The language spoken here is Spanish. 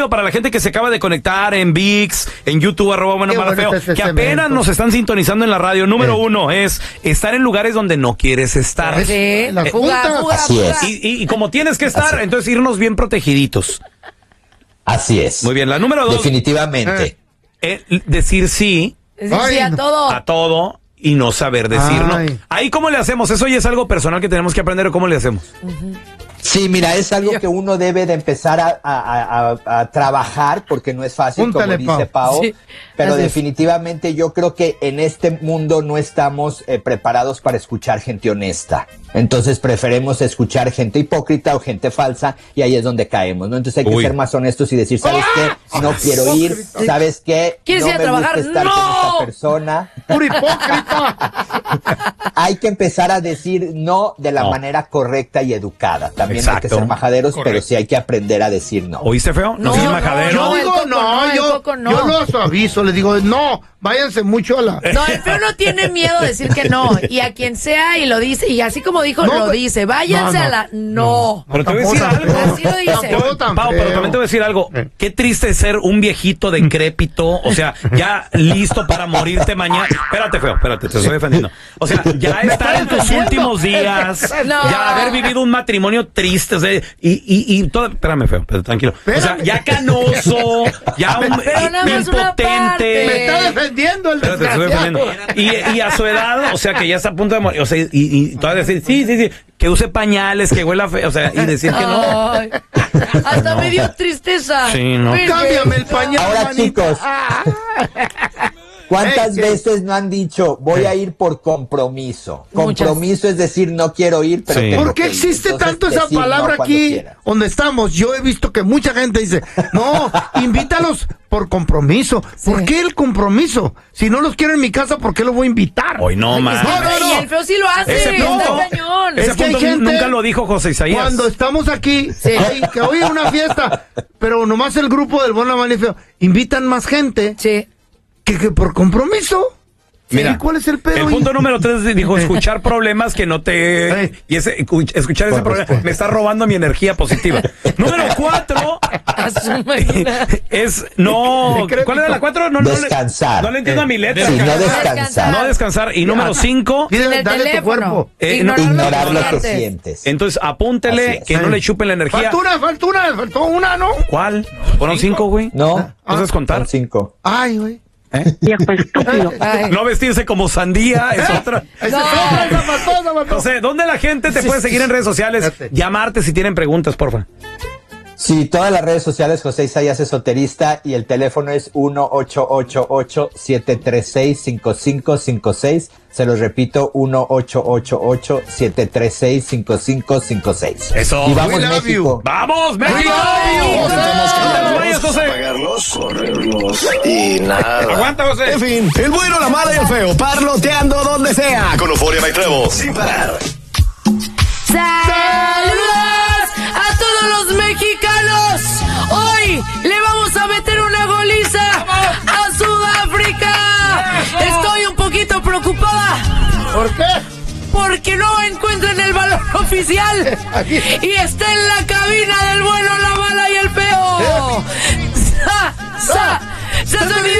rápido para la gente que se acaba de conectar en ViX, en YouTube, @buenamala_feo, que apenas nos están sintonizando en la radio. Número 1 es estar en lugares donde no quieres estar. Sí, la fuga. Y como tienes que estar, entonces irnos bien protegiditos. Así es. Muy bien, la número 2. Definitivamente. Decir sí. Decir sí a todo. A todo y no saber decir no. Ahí, ¿cómo le hacemos? Eso ya es algo personal que tenemos que aprender. ¿Cómo le hacemos? Sí, mira, es algo que uno debe de empezar a trabajar, porque no es fácil, como dice Pao, pero definitivamente yo creo que en este mundo no estamos preparados para escuchar gente honesta. Entonces preferimos escuchar gente hipócrita o gente falsa, y ahí es donde caemos, ¿no? Entonces hay que ser más honestos y decir, ¿sabes qué? No quiero ir, ¿sabes qué? ¿Quieres ir a trabajar? Gusta estar con esta persona. ¡Puro hipócrita! Hay que empezar a decir no de la manera correcta y educada. También hay que ser majaderos, pero sí hay que aprender a decir no. ¿Oíste, feo? No soy majadero. Yo digo yo los aviso, les digo, no, váyanse mucho a la... No, el feo no tiene miedo de decir que no, y a quien sea y lo dice, y así como dijo, lo dice, váyanse a la... No. Pero te voy a decir algo. Así lo dice. Pau, pero también te voy a decir algo. Qué triste ser un viejito decrépito, o sea, ya listo para morirte mañana. Espérate, feo, te estoy defendiendo. O sea, ya estar en tus últimos días, ya haber vivido un matrimonio triste, o sea, y todo... Espérame, feo, pero tranquilo. O sea, ya canoso, ya impotente. Me está defendiendo el desgraciado. Y a su edad, o sea, que ya está a punto de morir, o sea, y todavía decir, sí, que use pañales, que huela feo, o sea, y decir que no. Ay, hasta me dio tristeza. Sí, no. Cámbiame el pañal. Ahora, chicos, ¿cuántas veces no han dicho, voy a ir por compromiso? Compromiso es decir, no quiero ir, pero tengo ¿por qué que ir? existe Entonces, tanto esa palabra aquí donde estamos? Yo he visto que mucha gente dice, no, invítalos por compromiso. ¿Por qué el compromiso? Si no los quiero en mi casa, ¿por qué lo voy a invitar? Hoy no, man. No. Y el feo sí lo hace. Ese punto, cañón. Ese punto hay gente, nunca lo dijo José Isaías. Cuando estamos aquí, que hoy es una fiesta, pero nomás el grupo del Buena Mala y Feo invitan más gente. Sí. Que por compromiso. Mira, ¿cuál es el pedo? El punto número 3 dijo escuchar problemas que no te... Y escuchar ese problema me está robando mi energía positiva. Número 4 es no... ¿Cuál era la 4? Descansar. No le entiendo a mi letra. Sí, no descansar. No descansar. Y número 5... Dale tu cuerpo. Ignorar lo que sientes. Entonces apúntele que no le chupen la energía. Faltó una, ¿no? ¿Cuál? ¿Fueron 5, güey? No. ¿No sabes contar? Son 5. Ay, güey. Viejo estúpido. No vestirse como sandía es otra. José, ¿dónde la gente te puede seguir en redes sociales? Llamarte si tienen preguntas, porfa. Sí, todas las redes sociales, José Isaías Esoterista, y el teléfono es 1-888-736-5556. Se los repito, 1-888-736-5556. Eso. Y vamos, México. ¡Vamos, México! Apagarlos, correrlos y nada. Aguanta, José. En fin, el bueno, la mala y el feo, parloteando donde sea. Con Euforia y Trevo, sin parar. ¡Saludos a todos los mexicanos! Hoy le vamos a meter una goliza a Sudáfrica. Estoy un poquito preocupada. ¿Por qué? Porque no encuentran el balón oficial y está en la cabina del bueno, la mala y el feo. ¡Se